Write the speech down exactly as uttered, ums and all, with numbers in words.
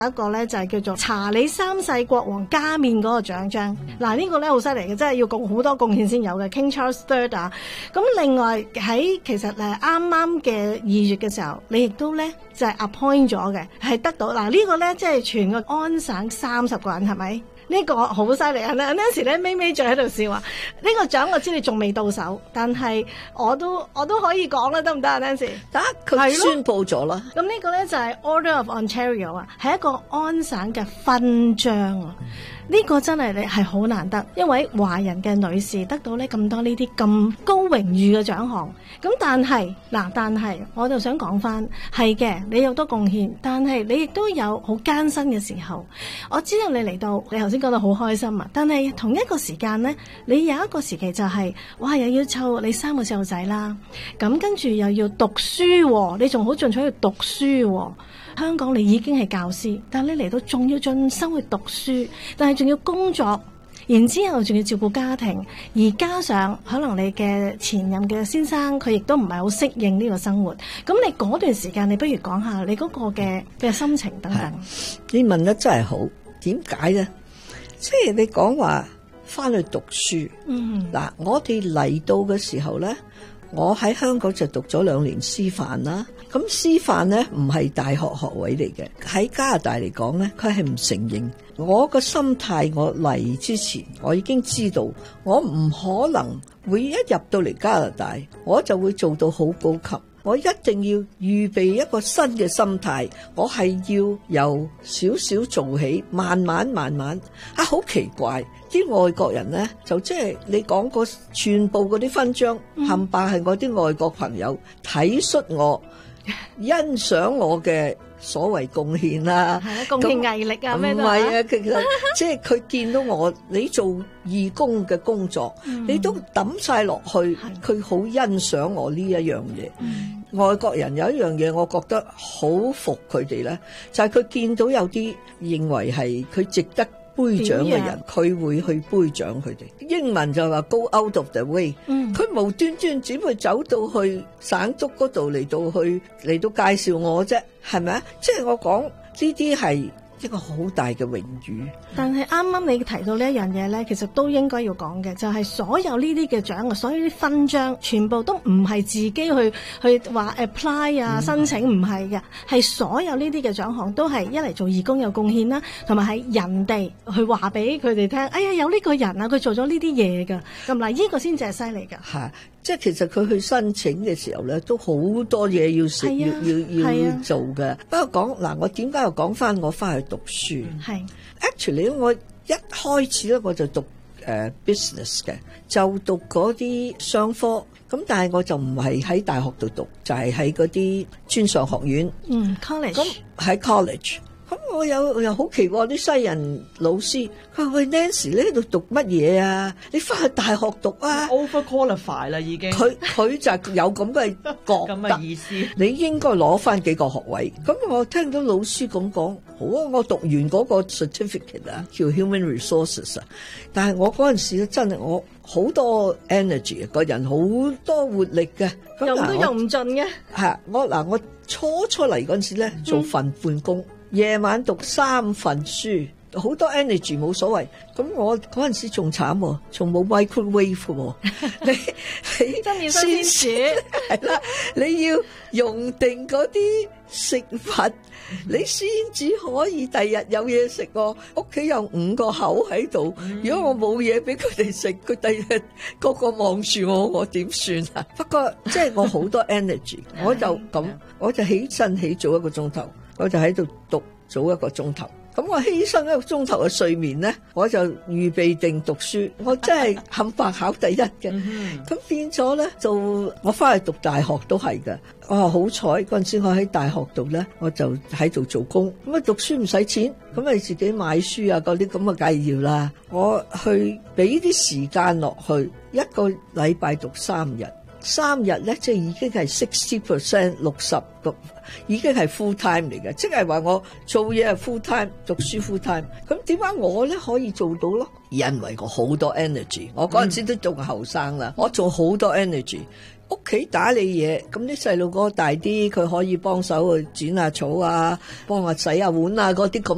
一個咧就係叫做查理三世國王加冕嗰個獎章，嗱、嗯、呢個咧好犀利嘅，真係要貢好多貢獻先有嘅 King Charles the Third 啊。咁另外喺其實誒啱啱嘅二月嘅時候，你亦都咧就係、是、appoint 咗嘅，係得到嗱、這個、呢個咧即係全個安省三十個人係咪？呢、這個好犀利啊！呢陣時咧，咪咪仲喺度笑話，呢、這個獎我知你仲未到手，但係我都我都可以講啦，得唔得啊？呢陣時得，佢宣佈咗啦。 咁呢個咧就係 Order of Ontario 啊，係一個安省嘅勳章啊。呢、這個真係你係好難得，一位華人嘅女士得到呢咁多呢啲咁高榮譽嘅獎項。咁但係嗱，但係我就想講翻，係嘅，你有多貢獻，但係你亦都有好艱辛嘅時候。我知道你嚟到，你頭先講到好開心啊，但係同一個時間呢，你有一個時期就係、是，哇，又要湊你三個細路仔啦，咁跟住又要讀書，你仲好進取去讀書。香港你已經係教師，但係你嚟到仲要進修去讀書，但係仲要工作，然之後仲要照顧家庭，而加上可能你嘅前任嘅先生佢亦都唔係好適應呢個生活，咁你嗰段時間你不如講下你嗰個嘅嘅心情等等。 你問得真係好，點解呢？即係你講話翻去讀書，嗯，嗱，我哋嚟到嘅時候呢，我喺香港就讀咗兩年師範啦。咁師範呢唔係大學學位嚟嘅，喺加拿大嚟講呢，佢係唔承認。我個心態，我嚟之前我已經知道，我唔可能會一入到嚟加拿大，我就會做到好高級。我一定要預備一個新嘅心態，我係要由少少做起，慢慢慢慢。啊，好奇怪，啲外國人呢，就即係你講過全部嗰啲勳章，冚唪唥係我啲外國朋友體恤我。欣賞我嘅所謂貢獻啦，係啊，貢獻毅力啊，咩都唔係啊，其實即係佢見到我你做義工嘅工作，嗯、你都抌晒落去，佢好欣賞我呢一樣嘢。嗯、外國人有一樣嘢，我覺得好服佢哋咧，就係、是、佢見到有啲認為係佢值得杯獎嘅人，佢會去杯獎佢哋。英文就話 go out of the way，佢、嗯、無端端只會走到去省督嗰度嚟到去嚟到介紹我啫，係咪啊？即係我講呢啲係一個好大嘅榮譽。 但係啱啱你提到呢一樣嘢咧，其實都應該要講嘅，就係、是、所有呢啲嘅獎啊，所有啲勳章，全部都唔係自己去去話 apply 啊，申請，唔係嘅，係所有呢啲嘅獎項都係一嚟做義工有貢獻啦，同埋係人哋去話俾佢哋聽，哎呀有呢個人啊，佢做咗呢啲嘢噶，咁嗱呢個先至係犀利噶。係， 即係其實佢去申請嘅時候咧，都好多嘢要食、啊，要要要、啊、做嘅。不過講嗱，我點解又講翻我翻去讀書？係 actually。我一開始咧我就讀誒、uh, business 嘅，就讀嗰啲商科，咁但係我就唔係喺大學度讀，就係喺嗰啲專上學院，嗯 college，咁喺 college。咁我有又好奇怪啲西人老師，佢話喂 Nancy 你喺度讀乜嘢啊？你翻去大學讀啊 ？Over qualify 啦已經。佢佢就有咁嘅覺咁嘅意思。 你應該攞翻幾個學位。咁我聽到老師咁講，好啊，我讀完嗰個 certificate 啊，叫 human resources 啊。但係我嗰陣時咧，真係我好多 energy， 個人好多活力嘅， 用都用唔盡嘅。 係我嗱，我初出嚟嗰陣時咧，做份半工。嗯夜晚讀三份書，好多 energy 冇所謂。咁我嗰陣時仲慘喎，仲冇 microwave 喎。你你真要先煮係啦，你要用定嗰啲食物，你先至可以第日有嘢食喎。屋企有五個口喺度，如果我冇嘢俾佢哋食，佢第日個個望住我，我點算啊？不過即係我好多 energy， 我就咁，我就起身起早一個鐘頭。我就喺度讀早一個鐘頭，咁我犧牲一個鐘頭嘅睡眠咧，我就預備定讀書。我真係冚唪考第一嘅，咁變咗咧，就我翻去讀大學都係嘅。哇，好彩嗰陣時我喺大學度咧，我就喺度做工。咁啊讀書唔使錢，咁你自己買書啊嗰啲咁嘅計要啦。我去俾啲時間落去，一個禮拜讀三日。三日咧，即係已經係 sixty percent 六十個，已經係 full time 嚟嘅，即係話我做嘢係 full time， 讀書 full time。咁點解我咧可以做到咯？因為我好多 energy， 我嗰陣時都仲後生啦，我做好多 energy。屋企打理嘢，咁啲細路哥大啲，佢可以幫手去剪下草啊，幫我洗下碗啊，嗰啲咁。